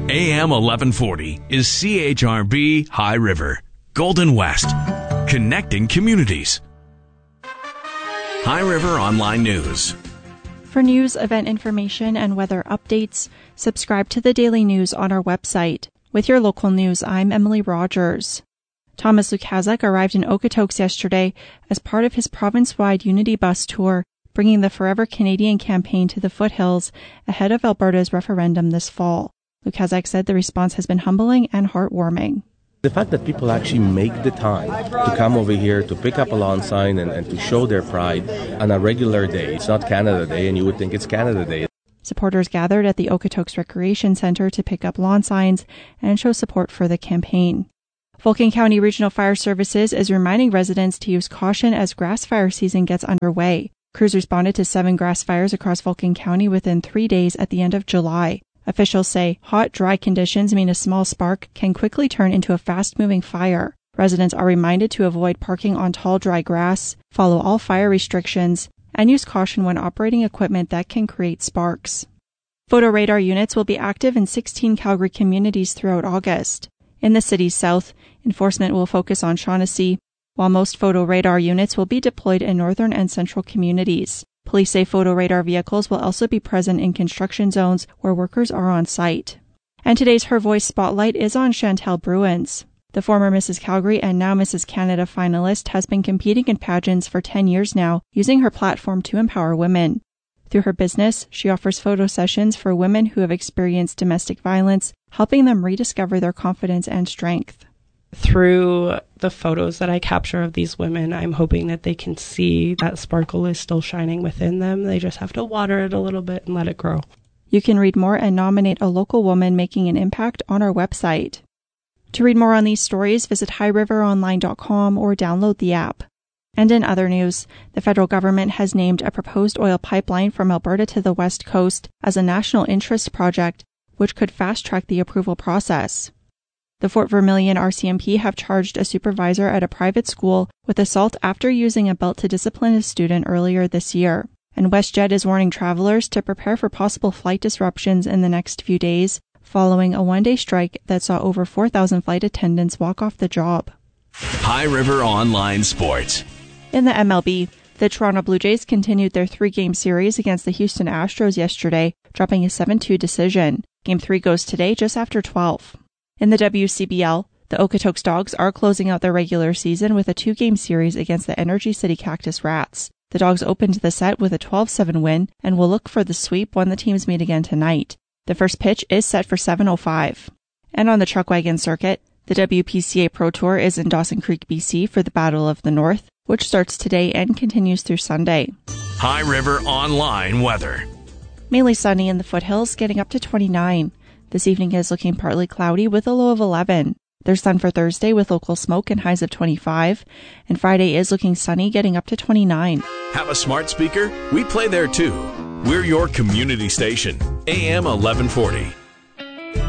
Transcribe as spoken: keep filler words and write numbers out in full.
A M eleven forty is C H R B High River, Golden West, connecting communities. High River Online News. For news, event information, and weather updates, subscribe to the Daily News on our website. With your local news, I'm Emily Rogers. Thomas Lukaszuk arrived in Okotoks yesterday as part of his province-wide Unity Bus Tour, bringing the Forever Canadian campaign to the foothills ahead of Alberta's referendum this fall. Lukaszuk said the response has been humbling and heartwarming. The fact that people actually make the time to come over here to pick up a lawn sign and, and to show their pride on a regular day. It's not Canada Day, and you would think it's Canada Day. Supporters gathered at the Okotoks Recreation Centre to pick up lawn signs and show support for the campaign. Vulcan County Regional Fire Services is reminding residents to use caution as grass fire season gets underway. Crews responded to seven grass fires across Vulcan County within three days at the end of July. Officials say hot, dry conditions mean a small spark can quickly turn into a fast-moving fire. Residents are reminded to avoid parking on tall, dry grass, follow all fire restrictions, and use caution when operating equipment that can create sparks. Photo radar units will be active in sixteen Calgary communities throughout August. In the city's south, enforcement will focus on Shaughnessy, while most photo radar units will be deployed in northern and central communities. Police say photo radar vehicles will also be present in construction zones where workers are on site. And today's Her Voice Spotlight is on Chantel Bruins. The former Missus Calgary and now Missus Canada finalist has been competing in pageants for ten years now, using her platform to empower women. Through her business, she offers photo sessions for women who have experienced domestic violence, helping them rediscover their confidence and strength. Through the photos that I capture of these women, I'm hoping that they can see that sparkle is still shining within them. They just have to water it a little bit and let it grow. You can read more and nominate a local woman making an impact on our website. To read more on these stories, visit high river online dot com or download the app. And in other news, the federal government has named a proposed oil pipeline from Alberta to the West Coast as a national interest project, which could fast-track the approval process. The Fort Vermilion R C M P have charged a supervisor at a private school with assault after using a belt to discipline a student earlier this year. And WestJet is warning travelers to prepare for possible flight disruptions in the next few days, following a one-day strike that saw over four thousand flight attendants walk off the job. High River Online Sports. In the M L B, the Toronto Blue Jays continued their three-game series against the Houston Astros yesterday, dropping a seven two decision. Game three goes today just after twelve. In the W C B L, the Okotoks Dogs are closing out their regular season with a two-game series against the Energy City Cactus Rats. The Dogs opened the set with a twelve seven win and will look for the sweep when the teams meet again tonight. The first pitch is set for seven oh five. And on the Truckwagon circuit, the W P C A Pro Tour is in Dawson Creek, B C for the Battle of the North, which starts today and continues through Sunday. High River Online Weather. Mainly sunny in the foothills, getting up to twenty-nine. This evening is looking partly cloudy with a low of eleven. There's sun for Thursday with local smoke and highs of twenty-five. And Friday is looking sunny, getting up to twenty-nine. Have a smart speaker? We play there too. We're your community station. A M eleven forty.